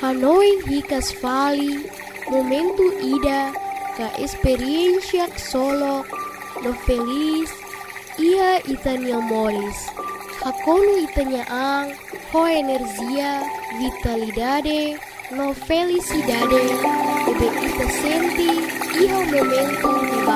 Hanoi hikas fali, momentu ida, ka experiencia solo, no feliz, ia itania moris. Hakonu itania ang, ho energia, vitalidade, no felicidade, ebe ita senti, iha momentu